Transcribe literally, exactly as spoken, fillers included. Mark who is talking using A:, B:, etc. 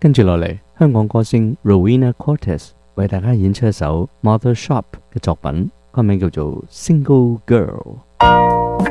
A: 跟住落嚟，香港歌星 Rowena Cortez 為大家演出一首 Mother Shop 嘅作品，歌名叫做《Single Girl》。